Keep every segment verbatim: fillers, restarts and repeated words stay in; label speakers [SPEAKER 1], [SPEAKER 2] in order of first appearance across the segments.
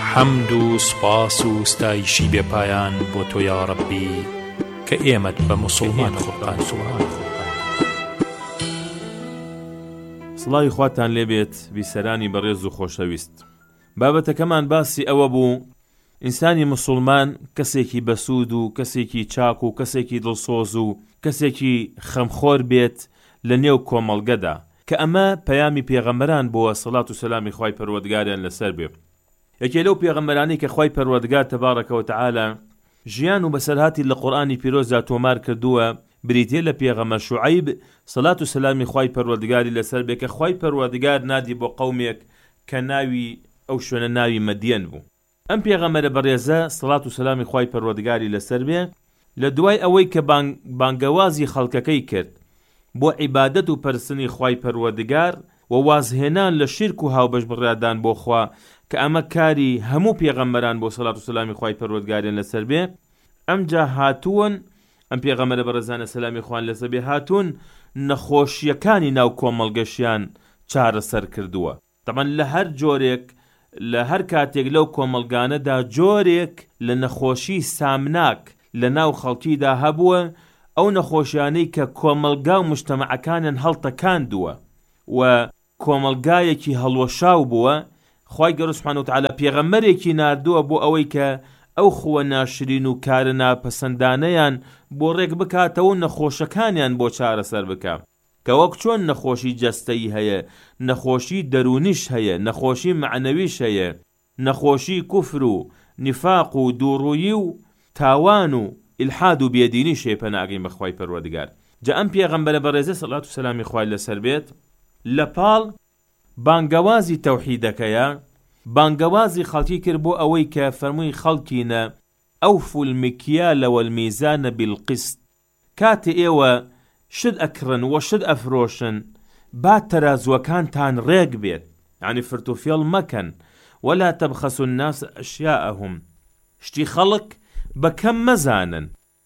[SPEAKER 1] حەمد و سوپاس و ستایشی بێپایان بۆ تۆ یا ڕەبی کە ئێمەت بە موسڵمان خوڕقان سوڵان.
[SPEAKER 2] سڵاوی خواتان لێبێت بیسەرانی بەڕێز و خۆشەویست. بابەتەکەمان باسی ئەوە بوو ئینسانی موسڵمان کەسێکی بەسوود و کەسێکی چاک و کەسێکی دڵسۆز و کەسێکی خەمخۆر بێت لە نێو کۆمەڵگەدا، کە ئەمە پەیامی پێغەمبەران بووە سەڵات و سەلامی خوای پەروەردگاریان لەسەر بێ. یەکێ لەو پێغەمبەرانی کە خوای پەروەردگار تەبارەکە و تەعالە ژیان و بەسەرهاتی لە قورئانی پیرۆزدا تۆمار کردووە، بریتێ لە پێغەمبەر شوعەیب سەڵات و سەلامی خوای پەروەردگاری لەسەر بێ، کە خوای پەروەردگار نادی بۆ قەومێک کە ناوی ئەو شوێنە ناوی مەدیەن بوو. ئەم پێغەمبەرە بەڕێزە سەڵات و سەلامی خوای پەروەردگاری لەسەر بێ لە دوای ئەوەی کە بانگەوازی خەڵکەکەی کرد بۆ عیبادەت و پەرستنی خوای پەروەردگار و وازهێنان لە شرک و هاوبەش بڕیادان بۆ خوا، کە ئەمە کاری هەموو پێغەمبەران بۆ سەڵات و سەلامی خوای پەروەردگاریان لەسەر بێ، ئەمجا هاتوون ئەم پێغەمبەرە بەڕێزانە سەلامی خوان لەسەر بێ هاتوون نەخۆشیەکانی ناو کۆمەڵگەشیان چارەسەر کردووە. تەمەن لە هەر جۆرێک لە هەر کاتێک لەو کۆمەڵگانەدا جۆرێک لە نەخۆشی سامناک لە ناو خەڵکیدا هەبووە، ئەو نەخۆشیانەی کە کۆمەلگا و مجتەمەعەکانیان هەڵتەکاندووە و کۆمەلگایەکی هەڵوەشاو بووە، خوای گەورە سوبحانە و تەعالە پێغەمبەرێکی ناردووە بۆ ئەوەی کە ئەو خوە ناشرین و کارە ناپەسەندانەیان بۆ ڕێک بکاتەوە و نەخۆشەکانیان بۆ چارەسەر بکە، کە وەک چۆن نەخۆشی جەستەیی هەیە، نەخۆشی دەرونیش هەیە، نەخۆشی معنەویش هەیە، نەخۆشی کوفر و نیفاق و دووڕوویی و تاوان و ئیلحاد و بێدینی شێپەناگەین بە خوای پەروەردگار. جا ئەم پێغەمبەرە بەڕێزە سەڵات و سەلامی خوای لەسەر بێت لە پاڵ بانگەوازی تەوحیدەکەیە بانگەوازی خەڵکی کرد بۆ ئەوەی کە فەرمووی خەڵکینە ئەوفوا المکیال والمیزان بالقسط، کاتێ ئێوە شت ئەکڕن و شت ئەفرۆشن با تەرازوەکانتان ڕێک بێت، یعنی فرتوفێڵ مەکەن، ولا تبخسوا الناس أشياءهم، شتی خەڵک بەکەم مەزانن،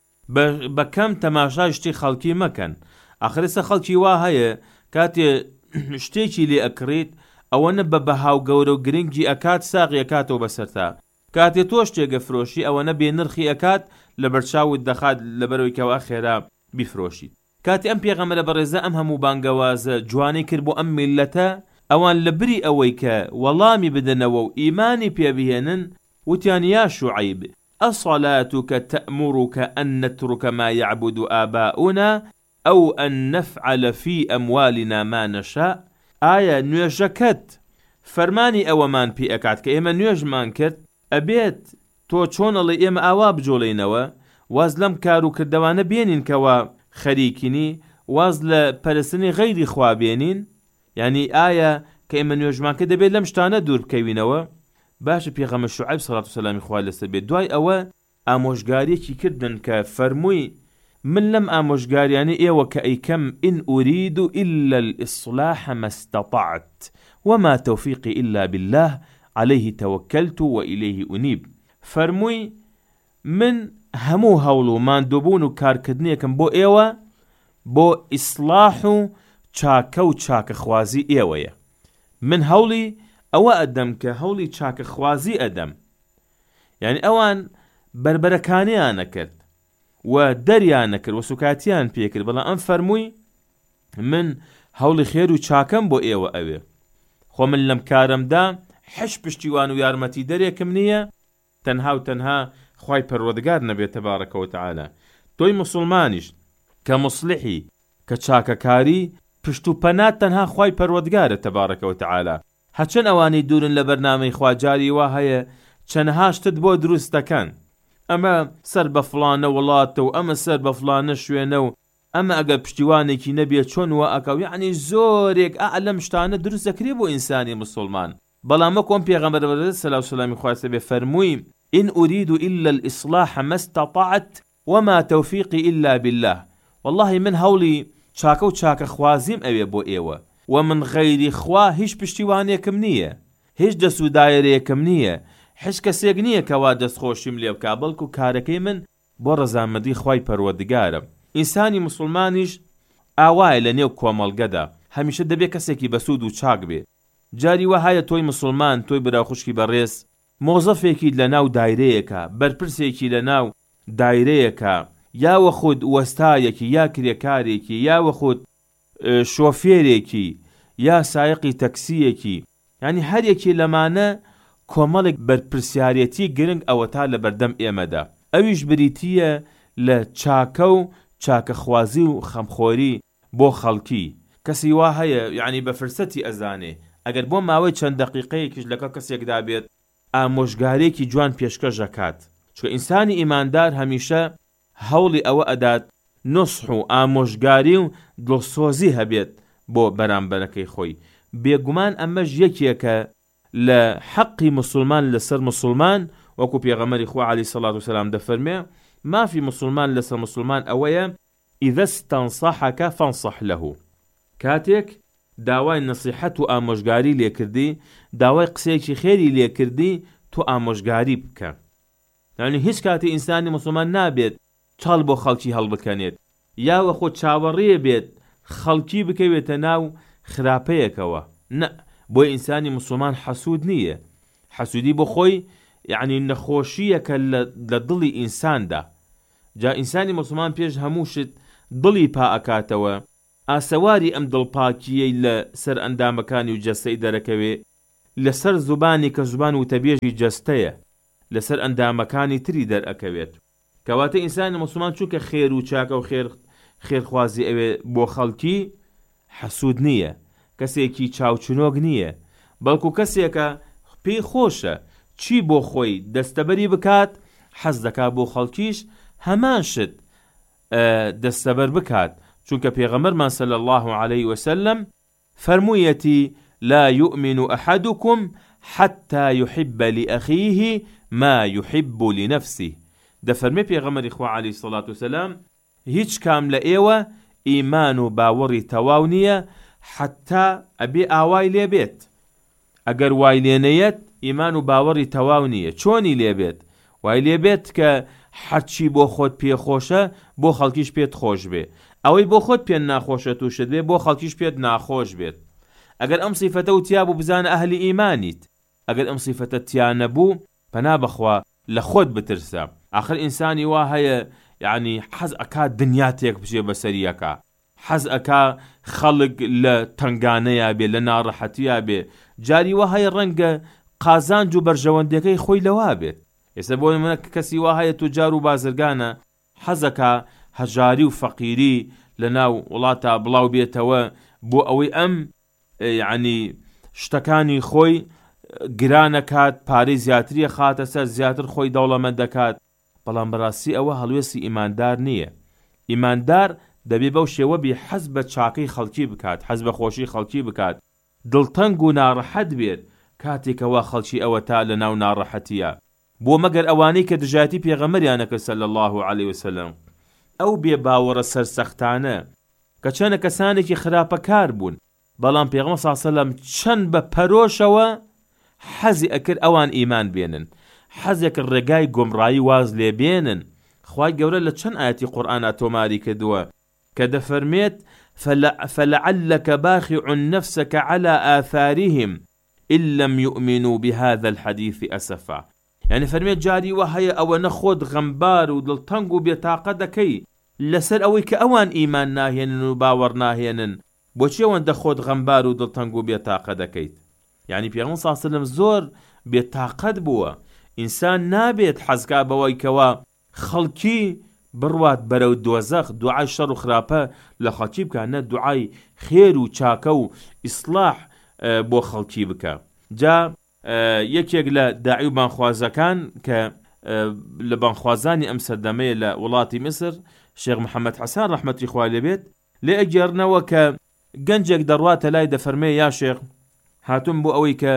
[SPEAKER 2] بەکەم تەماشای شتی خەڵکی مەکەن. ئاخرسە خەڵکی وا هەیە کاتێ شتێکی لێ ئەکڕیت ئەوەنە بە بەهاو گەورە و گرنگی ئەکات ساغی ئەکاتەوە بەسەرتا، کاتێ تۆ شتێگە فرۆشی ئەوەنە بێ نرخی ئەکات لە بەرچاوت دەخات لەبەرەوەی کەوا خێرا بیفرۆشیت. کاتی ئەم پێغەمبەرە بەڕێزە ئەم هەموو بانگەوازە جوانی کرد بۆ ئەم میلەتە، ئەوان لە بری ئەوەی کە وەڵامی بدەنەوە و ئیمانی پێبهێنن وتیان یا شوعەیب ئەصەلاتوکە تەأموروکە ئەن نەترکە ما یعبد ئاباؤنا ئەو ئەن نەفعەل فی ئەموالنا ما نەشاء، ئایا نوێژەکەت فەرمانی ئەوەمان پێ ئەکات کە ئێمە نوێژمان کرد ئەبێت تۆ چۆنەڵێ ئێمە ئاوا بجۆڵێنەوە، واز لەم کار و کردەوانە بێنین کەوا خەریکینی، واز لە پەرستنی غەیری خوا بێنین، یعنی ئایا کە ئێمە نوێژمان کرد دەبێت لەم شتانە دوور بکەوینەوە؟ باشە پێغەمبەر شوعەیب سەڵات و سەلامی خوای لەسەر بێت دوای ئەوە ئامۆژگاریەکی کردن کە فەرمووی من لەم ئامۆژگاریانە ئێوە کە ئەیکەم ئین ئورید إلا الإصلاح ما استطعت وما توفيقي إلا بالله عليه توكلت وإليه أنيب. فەرمووی من هەموو هەوڵ و ماندووبوون و کارکردنیەکەم بۆ ئێوە بۆ ئیسلاح و چاکە و چاکەخوازی ئێوەیە، من هەوڵی ئەوە ئەدەم کە هەوڵی چاکەخوازی ئەدەم، یعنی ئەوان بربەرەکانیان نەکرد و دەریان نەکرد و سوکاتیان پێکرد، بەڵام ئەم فەرمووی من هەوڵی خێر و چاکەم بۆ ئێوە ئەوێ، خۆ من لەم کارمدا حش پشتیوان و یارمەتی دەرێکم نییە، تەنها و تەنها خوای پەروەردگار نەبێت تەبارەکە و تەعالە. تۆی موسڵمانیش کە مصلحی کە چاکەکاری پشت و پەنات تەنها خوای پەروەردگارە تەبارەکە و تەعالە. هەچەند ئەوانەی دوورن لە بەرنامەی خواجاری وا هەیە چەندها شتت بۆ دروست دەکەن، ئەمە سەر بە فڵانە وڵاتە و ئەمە سەر بە فڵانە شوێنە و ئەمە ئەگەر پشتیوانێکی نەبێت چۆن وا ئەکەو، یعنی زۆرێک ئەلەم شتانە دروست دەکرێت بۆ ئینسانی مسلمان. بەڵام وەکۆم پێغەمبەر بەڕێز سەلاو سەلامی خوای لەسەر بێ فەرمووی إن أريد إلا الإصلاح ما استطعت وما توفيقي إلا بالله، والله من هەوڵی چاکە و چاکە خوازیم ئەوێ بۆ ئێوە و من غەیری خوا هیچ پشتیوانێکم نییە، هیچ دەست و دایرەیەکم نییە، هیچ کەسێک نییە کەوا دەستخۆشیم لێ بکا، بەڵکو کارەکەی من بۆ ڕەزامەندی خوای پەروەردگارە. ئینسانی مسلمانیش ئاوایە لە نێو کۆمەڵگەدا هەمیشە دەبێت کەسێکی بەسوود و چاک بێ. جاری وە هەیە تۆی مسلمان، تۆی براخوشکی بەڕێز مۆزەفێکی لە ناو دایرەیەکە، بەرپرسێکی لە ناو دایرەیەکە، یاوە خود وەستایەکی یا کرێکارێکی، یاوە خود شۆفێرێکی، یا سایقی تەکسیەکی، یعنی هەرێکی لەمانە کۆمەڵێک بەرپرسیارەتی گرنگ ئەوە تا لە بەردەم ئێمەدا. ئەویش بریتیە لە چاکە و چاکەخوازی و خەمخۆری بۆ خەڵکی. کەسی وا هەیە یعنی بە فرسەتی ئەزانێ ئەگەر بۆ ماوەی چەند دەقیقەیەکیش لەگەڵ کەسێکدا بێت ئامۆژگارێکی جوان پێشکەش دەکات، چونکە ئینسانی ئیماندار هەمیشە هەوڵی ئەوە ئەدات نوسح و ئامۆژگاری و دڵسۆزی هەبێت بۆ بەرامبەرەکەی خۆی. بێگومان ئەمەش یەکێکە لە حەقی مسلمان لەسەر مسلمان، وەکو پێغەمبەری خوا عەلەیهی سەڵات وسەلام دەفەرمێ مافی مسلمان لەسەر مسلمان ئەوەیە ئیذا استەنصەحەکە فەنصەح لەهو. کاتێک داوای نەسیحەت و ئامۆژگاری لێکردی، داوای قسەیەکی خێری لێکردی، تۆ ئامۆژگاری بکە. یعنی هیچ کاتی ئینسانی مسلمان نابێت چاڵ بۆ خەڵکی هەڵبکەنێت، یاوە خۆ چاوەڕێ بێت خەڵکی بکەوێتە ناو خراپەیەکەوە. نە، بۆی ئینسانی مسلمان حەسوود نییە. حەسوودی بۆ خۆی یعنی نەخۆشیەکە لە دڵی ئینساندا. جا ئینسانی مسلمان پێش هەموو شت دڵی پا ئەکاتەوە، ئاسەواری ئەم دڵپاکیەی لە سەر ئەندامەکانی و جەستەی دەرەکەوێ، لەسەر زوبانی کە زوبان وتەبێژی جەستەیە، لەسەر ئەندامەکانی تری دەرئەکەوێت. کەواتە ئینسانی مسلمان چونکە خێر و چاکە و خێر خێرخوازی ئەوێ بۆ خەڵکی، حەسوود نییە، کەسێکی چاوچنۆک نییە، بەڵکو کەسێکە پێی خۆشە چی بۆ خۆی دەستەبەری بکات، حەز دەکات بۆ خەڵکیش هەمان شت دەستەبەر بکات. چونکە پێغەمبەرمان صلی الله علیه وسلم فەرموویەتی لا يؤمن أحدكم حتى يحب لأخيه ما يحب لنفسه. دەفەرمێ پێغەمبەری خوا عەلەیهی سەڵات وسەلام هیچ کام لە ئێوە ئیمان و باوەڕی تەواو نییە حتا ئەبێ ئاوای لێبێت. ئەگەر وای لێنەیەت ئیمان و باوەڕی تەواو نییە. چۆنی لێبێت؟ وای لێبێت کە هەرچی بۆ خۆت پێخۆشە بۆ خەڵکیش پێت خۆش بێ، ئەوەی بۆ خۆت پێ ناخۆشە تووشت بێ بۆ خەڵکیش پێت ناخۆش بێت. ئەگەر ئەم سیفەتە و تیا بوو بزانە ئەهلی ئیمانیت، ئەگەر ئەم سیفەتە تیا نەبوو پەنا بەخوا لە خۆت بترسە. ئاخر ئینسانی وا هەیە یعنی حەز ئەکات دنیا تێک بچێ بەسەریەکە، حەز ئەکا خەڵک لە تەنگانەیە بێ، لە ناڕەحەتیە بێ، جاری وا هەیە ڕەنگە قازانج و بەرژەوەندەکەی خۆی لەوا بێت. ئێستا بۆ منە کەسی وا هەیە توجار و بازرگانە، حەزەکە هەژاری و فەقیری لە ناو وڵاتە بڵاو بێتەوە بۆ ئەوەی ئەم یعنی شتەکانی خۆی گرانەکات، پارەی زیاتریە خاتە سەر، زیاتر خۆی دەوڵەمەند دەکات. بەڵام بەڕاستی ئەوە هەڵوێستی ئیماندار نییە. ئیماندار دەبێ بەو شێوە بێ حەز بە چاکەی خەڵکی بکات، حەز بە خۆشی خەڵکی بکات، دڵتەنگ و ناڕەحەت بێت کاتێکەوە خەڵکی ئەوە تا لە ناو ناڕەحەتیە. بۆ مەگەر ئەوانەی کە دژایەتی پێغەمبەریان نەکرد صلی الله علیه وسلم، ئەو بێ باوەڕە سەرسەختانە کە چەندە کەسانێکی خراپەکار بوون، بەڵام پێغەمبەر صلی الله علیه وسلم چەند بە پەرۆشەوە حەزی ئەکرد ئەوان ئیمان بێنن، حەزێکرد ڕێگای گۆمڕایی واز لێ بێنن. خوای گەورە لە چەند ئاەتی قورئان ئاتۆماری کردووە کە دەفەرمێت فلعلك باخع نفسك على آثارهم إن لم يؤمنوا بهذا الحديث أسفا. يعني فەرمێت جاری وهەیە ئەوە نەخۆت غەمبار و دڵتەنگ و بێتاقە دەکەی لەسەر ئەوەی کە ئەوان ئیمان ناهێنن و باوەڕ ناهێنن، بۆچی ئەوەندە خۆت غەمبار و دڵتەنگ و بێتاقە دەکەیت؟ یعنی پێغەمبەر صلی الله علیه وسلم زۆر بێتاقەت بووە. ئینسان نابێت حەزکا بەوەی کەوا خەڵکی بڕوات بەرەو دۆزەخ، دوعای شەڕ و خراپە لە خەڵکی بکە، نە دوعای خێر و چاکە و ئیسلاح بۆ خەڵکی بکە. جا یەکێک لە داعی و بانخوازەکان کە لە بانخوازانی ئەم سەردەمەیە لە وڵاتی میسر، شێخ محەممەد حەسان ڕەحمەتی خوای لێبێت، لێ ئەگەڕنەوە کە گەنجێک دەڕواتە لای دەفەرمێ یا شێخ هاتووم بۆ ئەوەی کە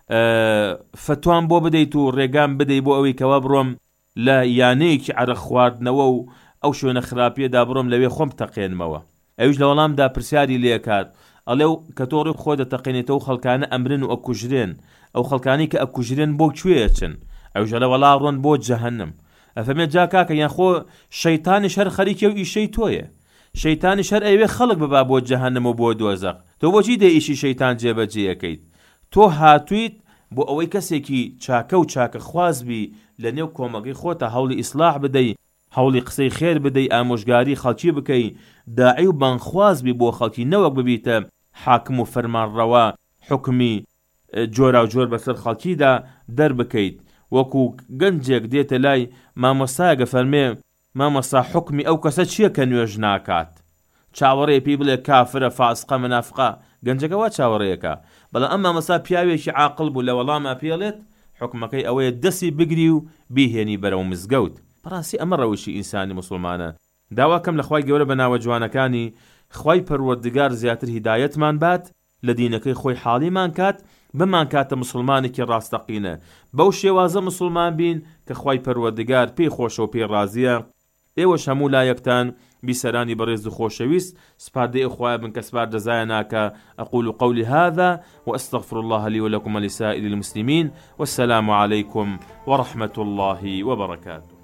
[SPEAKER 2] فتوان بۆ بدەیت و ڕێگام بدەیت بۆ ئەوەی کەوا بڕۆم لە یانەیەکی عەرق خواردنەوە و ئەو شوێنە خراپیەدا بڕۆم لەوێ خۆم تەقێنمەوە. ئەویش لە وەڵامدا پرسیاری لێکات، ئەڵێ کە تۆ ڕێ خۆ دەتەقێنێتەوە خەڵکانە ئەمرن و ئەکوژرێن، ئەو خەڵکانی کە ئەکوژرێن بۆ کوێچن؟ ئەویش لە وەڵا ڕۆن بۆ جەهەنەم. ئەفەرمێت جا کاکە یان خۆ شەیتانی شەر خەریکە و ئیشەی تۆیە، شەیتانی شەر ئەوێ خەڵک ببا بۆ جەهەنەم و بۆ دۆزەخ، تۆ بۆچی دە ئیشی شەیتان جێبەجێ یەکەیت؟ تۆ هاتوویت بۆ ئەوەی کەسێکی چاکە و چاکە خوازبی لە نێو کۆمەڵگەی خۆتە هەوڵی ئیسلاح بدەی، هەوڵی قسەی خێر بدەی، ئامۆژگاری خەڵکی بکەی، داعی و بانخوازبی بۆ خەڵکی، نەوەک ببیتە حاکم و فەرمانڕەوا حکمی جۆرا و جۆر بەسەر خەڵکیدا دەربکەیت. وەکو گەنجێک دێتە لای مامۆستایەکە فەرمێ مامۆستا حکمی ئەو کەسە چییە کە نوێژ ناکات؟ چاوەڕێ پێی بڵێ کافرە، فاسقە، منافقە، گەنجەکە وا چاوەڕێیەکە. بەڵام ئەم مامۆستا پیاوێکی عاقڵ بوو لە وەڵامە پێڵێت حکمەکەی ئەوەیە دەستی بگری و بیهێنی بەرەو مزگەوت. بەڕاستی ئەمە ڕەوشی ئینسانی موسڵمانە. داواکەم لە خوای گەورە بە ناوە جوانەکانی خوای پەروەردگار زیاتر هیدایەتمان بات، لە دینەکەی خۆی حاڵیمان کات، بمان کاتە مسلمانێکی ڕاستەقینە، بەو شێوازە مسلمان بین کە خوای پەروەردگار پێی خۆشە و پێی ڕازیە. ئێوەش هەموو لایەکتان بیسەرانی بەڕێز و خۆشەویست سپاردەی ئەخوایە بن کە سپار دەزایە ناکە. أقول قولي هذا وأستغفر الله لي ولكم ولسائر المسلمين والسلام عليكم ورحمة الله وبركاته.